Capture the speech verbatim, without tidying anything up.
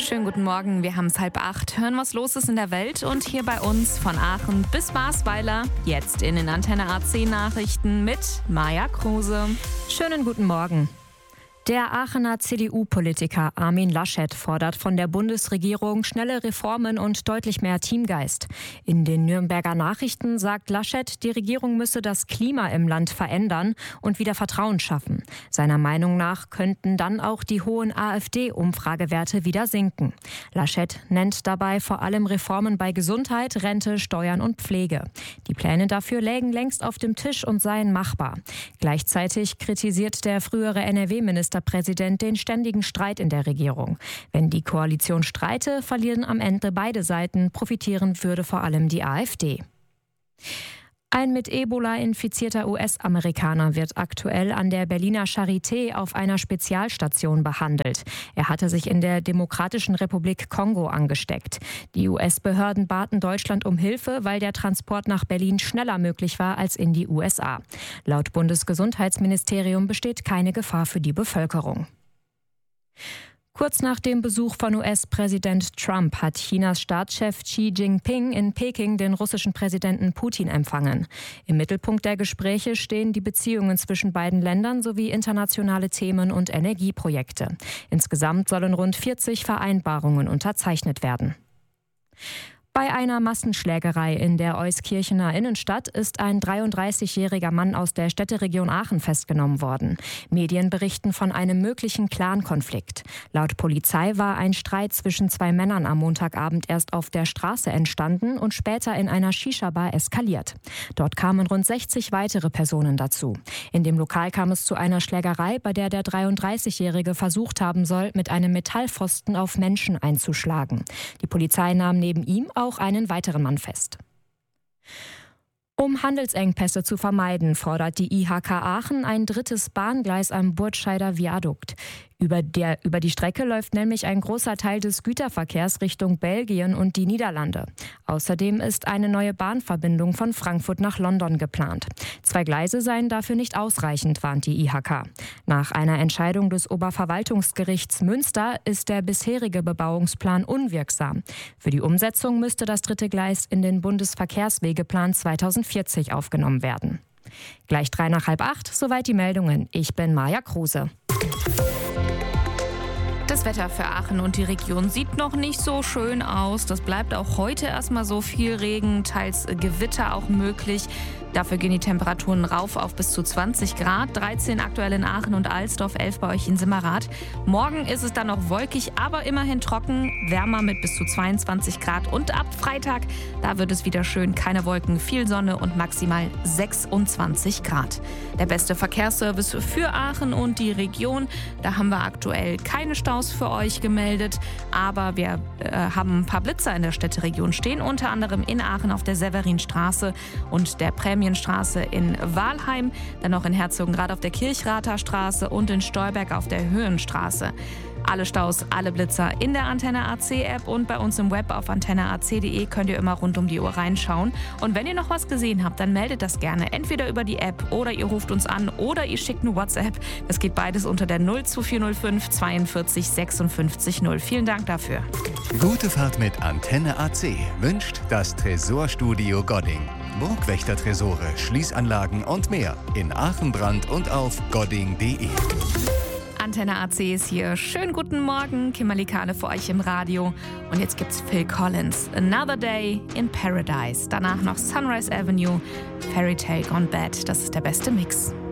Schönen guten Morgen, wir haben es halb acht. Hören, was los ist in der Welt und hier bei uns von Aachen bis Marsweiler. Jetzt in den Antenne A C Nachrichten mit Maja Kruse. Schönen guten Morgen. Der Aachener C D U-Politiker Armin Laschet fordert von der Bundesregierung schnelle Reformen und deutlich mehr Teamgeist. In den Nürnberger Nachrichten sagt Laschet, die Regierung müsse das Klima im Land verändern und wieder Vertrauen schaffen. Seiner Meinung nach könnten dann auch die hohen AfD-Umfragewerte wieder sinken. Laschet nennt dabei vor allem Reformen bei Gesundheit, Rente, Steuern und Pflege. Die Pläne dafür lägen längst auf dem Tisch und seien machbar. Gleichzeitig kritisiert der frühere N R W-Minister Präsident den ständigen Streit in der Regierung. Wenn die Koalition streite, verlieren am Ende beide Seiten, profitieren würde vor allem die AfD. Ein mit Ebola infizierter U S-Amerikaner wird aktuell an der Berliner Charité auf einer Spezialstation behandelt. Er hatte sich in der Demokratischen Republik Kongo angesteckt. Die U S-Behörden baten Deutschland um Hilfe, weil der Transport nach Berlin schneller möglich war als in die U S A. Laut Bundesgesundheitsministerium besteht keine Gefahr für die Bevölkerung. Kurz nach dem Besuch von U S-Präsident Trump hat Chinas Staatschef Xi Jinping in Peking den russischen Präsidenten Putin empfangen. Im Mittelpunkt der Gespräche stehen die Beziehungen zwischen beiden Ländern sowie internationale Themen und Energieprojekte. Insgesamt sollen rund vierzig Vereinbarungen unterzeichnet werden. Bei einer Massenschlägerei in der Euskirchener Innenstadt ist ein dreiunddreißigjähriger Mann aus der Städteregion Aachen festgenommen worden. Medien berichten von einem möglichen Clan-Konflikt. Laut Polizei war ein Streit zwischen zwei Männern am Montagabend erst auf der Straße entstanden und später in einer Shisha-Bar eskaliert. Dort kamen rund sechzig weitere Personen dazu. In dem Lokal kam es zu einer Schlägerei, bei der der dreiunddreißigjährige versucht haben soll, mit einem Metallpfosten auf Menschen einzuschlagen. Die Polizei nahm neben ihm auch auch einen weiteren Mann fest. Um Handelsengpässe zu vermeiden, fordert die I H K Aachen ein drittes Bahngleis am Burtscheider Viadukt. Über, der, über die Strecke läuft nämlich ein großer Teil des Güterverkehrs Richtung Belgien und die Niederlande. Außerdem ist eine neue Bahnverbindung von Frankfurt nach London geplant. Zwei Gleise seien dafür nicht ausreichend, warnt die I H K. Nach einer Entscheidung des Oberverwaltungsgerichts Münster ist der bisherige Bebauungsplan unwirksam. Für die Umsetzung müsste das dritte Gleis in den Bundesverkehrswegeplan zweitausendvierzig aufgenommen werden. Gleich drei nach halb acht, soweit die Meldungen. Ich bin Maja Kruse. Das Wetter für Aachen und die Region sieht noch nicht so schön aus. Das bleibt auch heute erstmal so, viel Regen, teils Gewitter auch möglich. Dafür gehen die Temperaturen rauf auf bis zu zwanzig Grad, dreizehn aktuell in Aachen und Alsdorf, elf bei euch in Simmerath. Morgen ist es dann noch wolkig, aber immerhin trocken, wärmer mit bis zu zweiundzwanzig Grad. Und ab Freitag, da wird es wieder schön, keine Wolken, viel Sonne und maximal sechsundzwanzig Grad. Der beste Verkehrsservice für Aachen und die Region, da haben wir aktuell keine Staus für euch gemeldet, aber wir äh, haben ein paar Blitzer in der Städteregion stehen, unter anderem in Aachen auf der Severinstraße und der Prämienstraße in Wahlheim, dann noch in Herzogenrath auf der Kirchrather Straße und in Stolberg auf der Höhenstraße. Alle Staus, alle Blitzer in der Antenne A C App und bei uns im Web auf antenne a c punkt de könnt ihr immer rund um die Uhr reinschauen. Und wenn ihr noch was gesehen habt, dann meldet das gerne. Entweder über die App oder ihr ruft uns an oder ihr schickt eine WhatsApp. Das geht beides unter der null zwei vier null fünf zweiundvierzig sechsundfünfzig null. Vielen Dank dafür. Gute Fahrt mit Antenne A C wünscht das Tresorstudio Godding. Burgwächter-Tresore, Schließanlagen und mehr in Aachen, Brand und auf godding punkt de. Antenne A C ist hier. Schönen guten Morgen, Kimberly Kahne für euch im Radio. Und jetzt gibt's Phil Collins, Another Day in Paradise. Danach noch Sunrise Avenue, Fairy Tale Gone Bad. Das ist der beste Mix.